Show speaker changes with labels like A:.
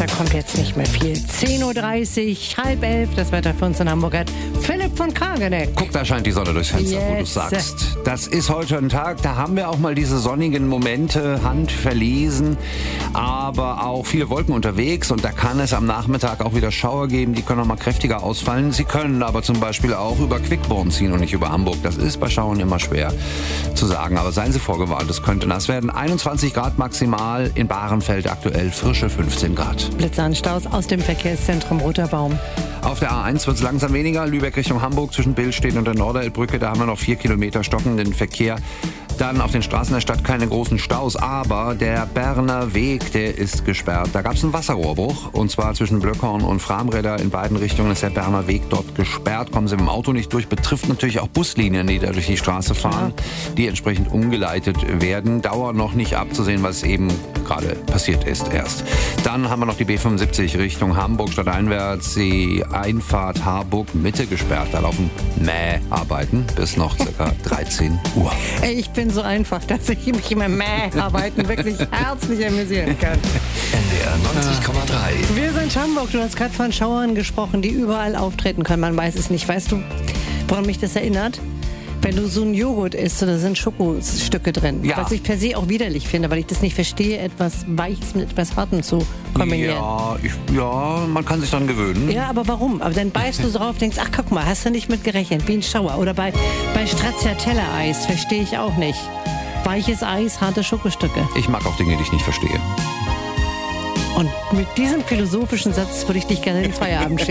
A: kommt jetzt nicht mehr viel. 10.30 Uhr, halb 11, das Wetter für uns in Hamburg hat Philipp von Kageneck.
B: Guck, da scheint die Sonne durchs Fenster, wo du sagst. Das ist heute ein Tag, da haben wir auch mal diese sonnigen Momente handverlesen, aber auch viele Wolken unterwegs und da kann es am Nachmittag auch wieder Schauer geben, die können auch mal kräftiger ausfallen. Sie können aber zum Beispiel auch über Quickborn ziehen und nicht über Hamburg. Das ist bei Schauern immer schwer zu sagen, aber seien Sie vorgewarnt, es könnte nass werden. 21 Grad maximal, in Bahrenfeld aktuell frische 15 Grad.
A: Blitzanstaus aus dem Verkehrszentrum Roter Baum.
B: Auf der A1 wird es langsam weniger. Lübeck Richtung Hamburg zwischen Billstedt und der Norderelbbrücke. Da haben wir noch 4 Kilometer stockenden Verkehr. Dann auf den Straßen der Stadt keine großen Staus. Aber der Berner Weg, der ist gesperrt. Da gab es einen Wasserrohrbruch. Und zwar zwischen Blöckhorn und Framräder. In beiden Richtungen ist der Berner Weg dort gesperrt. Kommen Sie mit dem Auto nicht durch. Betrifft natürlich auch Buslinien, die da durch die Straße fahren, die entsprechend umgeleitet werden. Dauert noch nicht abzusehen, was eben gerade passiert ist erst. Dann haben wir noch die B75 Richtung Hamburg stadteinwärts. Die Einfahrt Harburg Mitte gesperrt. Da laufen Mäharbeiten bis noch ca. 13 Uhr.
A: Ey, ich bin so einfach, dass ich mich immer Mäharbeiten wirklich herzlich amüsieren kann.
C: NDR 90,3.
A: Wir sind Hamburg. Du hast gerade von Schauern gesprochen, die überall auftreten können. Man weiß es nicht. Weißt du, woran mich das erinnert? Wenn du so einen Joghurt isst, da sind Schokostücke drin.
B: Ja.
A: Was ich per se auch widerlich finde, weil ich das nicht verstehe, etwas Weiches mit etwas Hartem zu kombinieren.
B: Ja, man kann sich dann gewöhnen.
A: Ja, aber warum? Aber dann beißt du drauf, denkst, ach guck mal, hast du nicht mit gerechnet, wie ein Schauer. Oder bei Stracciatella-Eis, verstehe ich auch nicht. Weiches Eis, harte Schokostücke.
B: Ich mag auch Dinge, die ich nicht verstehe.
A: Und mit diesem philosophischen Satz würde ich dich gerne in den Feierabend schicken.